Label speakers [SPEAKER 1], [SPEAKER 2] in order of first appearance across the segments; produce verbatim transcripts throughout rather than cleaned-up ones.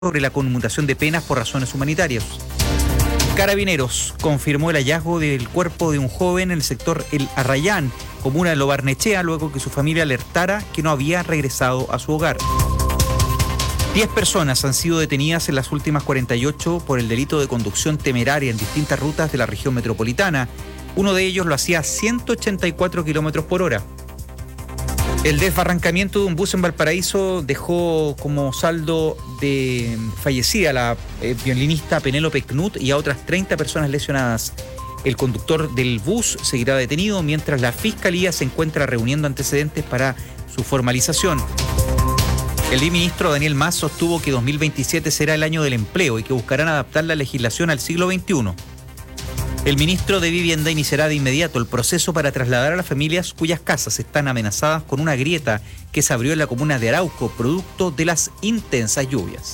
[SPEAKER 1] sobre la conmutación de penas por razones humanitarias. Carabineros confirmó el hallazgo del cuerpo de un joven en el sector El Arrayán, comuna de Lo Barnechea, luego que su familia alertara que no había regresado a su hogar. Diez personas han sido detenidas en las últimas cuarenta y ocho por el delito de conducción temeraria en distintas rutas de la región metropolitana. Uno de ellos lo hacía a ciento ochenta y cuatro kilómetros por hora. El desbarrancamiento de un bus en Valparaíso dejó como saldo de fallecida a la eh, violinista Penélope Knut y a otras treinta personas lesionadas. El conductor del bus seguirá detenido mientras la Fiscalía se encuentra reuniendo antecedentes para su formalización. El ministro Daniel Mas sostuvo que dos mil veintisiete será el año del empleo y que buscarán adaptar la legislación al siglo veintiuno. El ministro de Vivienda iniciará de inmediato el proceso para trasladar a las familias cuyas casas están amenazadas con una grieta que se abrió en la comuna de Arauco, producto de las intensas lluvias.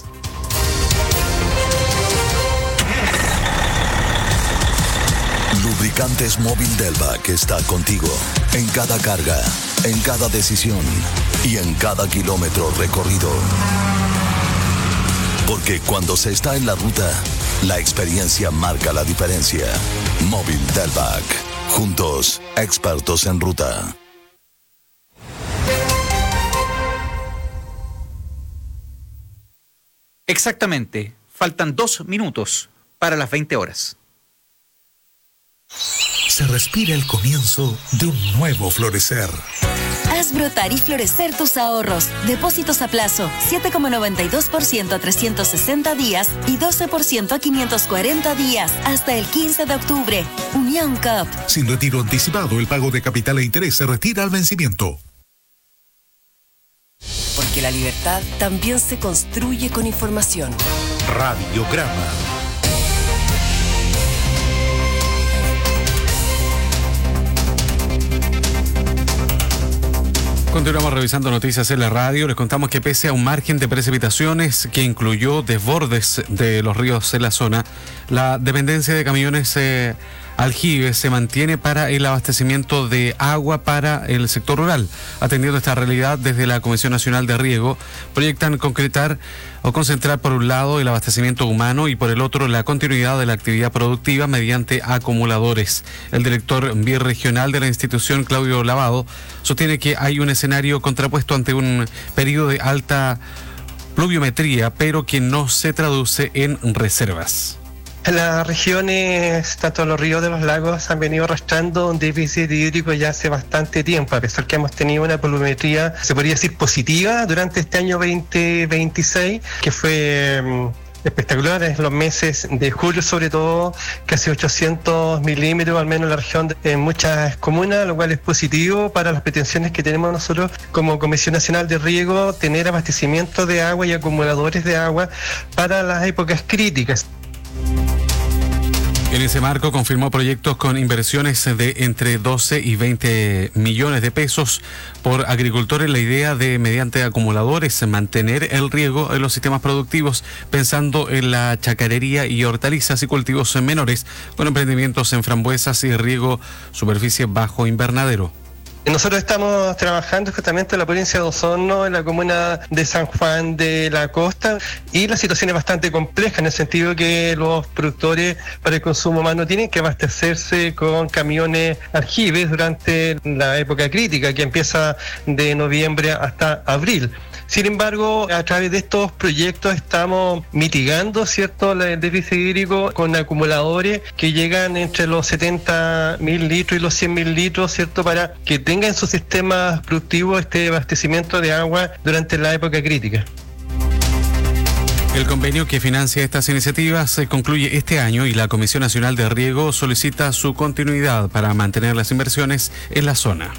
[SPEAKER 2] Lubricantes Móvil Delvac está contigo en cada carga, en cada decisión y en cada kilómetro recorrido. Porque cuando se está en la ruta, la experiencia marca la diferencia. Móvil Delvac. Juntos, expertos en ruta.
[SPEAKER 1] Exactamente. Faltan dos minutos para las veinte horas.
[SPEAKER 3] Se respira el comienzo de un nuevo florecer.
[SPEAKER 4] Haz brotar y florecer tus ahorros. Depósitos a plazo, siete coma noventa y dos por ciento a trescientos sesenta días y doce por ciento a quinientos cuarenta días, hasta el quince de octubre. Unión Cup.
[SPEAKER 3] Sin retiro anticipado, el pago de capital e interés se retira al vencimiento.
[SPEAKER 5] Porque la libertad también se construye con información.
[SPEAKER 3] Radiograma.
[SPEAKER 6] Continuamos revisando noticias en la radio. Les contamos que pese a un margen de precipitaciones que incluyó desbordes de los ríos en la zona, la dependencia de camiones eh, aljibes se mantiene para el abastecimiento de agua para el sector rural. Atendiendo esta realidad, desde la Comisión Nacional de Riego proyectan concretar o concentrar por un lado el abastecimiento humano y por el otro la continuidad de la actividad productiva mediante acumuladores. El director birregional de la institución, Claudio Lavado, sostiene que hay un escenario contrapuesto ante un periodo de alta pluviometría, pero que no se traduce en reservas.
[SPEAKER 7] En las regiones, tanto los ríos de los lagos han venido arrastrando un déficit hídrico ya hace bastante tiempo, a pesar que hemos tenido una pluviometría, se podría decir, positiva durante este año veinte veintiséis, que fue um, espectacular en los meses de julio, sobre todo casi ochocientos milímetros, al menos en la región, de, en muchas comunas, lo cual es positivo para las pretensiones que tenemos nosotros como Comisión Nacional de Riego, tener abastecimiento de agua y acumuladores de agua para las épocas críticas.
[SPEAKER 6] En ese marco confirmó proyectos con inversiones de entre doce y veinte millones de pesos por agricultores. La idea de, mediante acumuladores, mantener el riego en los sistemas productivos, pensando en la chacarería y hortalizas y cultivos menores, con emprendimientos en frambuesas y riego superficie bajo invernadero.
[SPEAKER 7] Nosotros estamos trabajando justamente en la provincia de Osorno, en la comuna de San Juan de la Costa, y la situación es bastante compleja en el sentido que los productores para el consumo humano tienen que abastecerse con camiones aljibes durante la época crítica, que empieza de noviembre hasta abril. Sin embargo, a través de estos proyectos estamos mitigando, ¿cierto?, el déficit hídrico con acumuladores que llegan entre los setenta mil litros y los cien mil litros, ¿cierto?, para que tengan en su sistema productivo este abastecimiento de agua durante la época crítica.
[SPEAKER 6] El convenio que financia estas iniciativas se concluye este año y la Comisión Nacional de Riego solicita su continuidad para mantener las inversiones en la zona.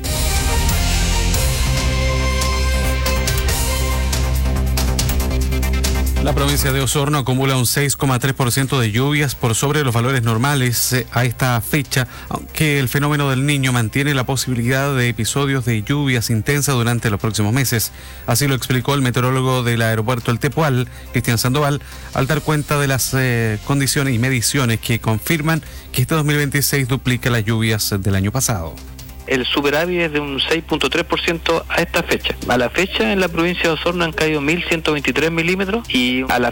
[SPEAKER 6] La provincia de Osorno acumula un seis coma tres por ciento de lluvias por sobre los valores normales eh, a esta fecha, aunque el fenómeno del Niño mantiene la posibilidad de episodios de lluvias intensas durante los próximos meses. Así lo explicó el meteorólogo del aeropuerto El Tepual, Cristian Sandoval, al dar cuenta de las eh, condiciones y mediciones que confirman que este dos mil veintiséis duplica las lluvias del año pasado.
[SPEAKER 8] el superávit es de un seis punto tres por ciento a esta fecha. A la fecha en la provincia de Osorno han caído mil ciento veintitrés milímetros y a la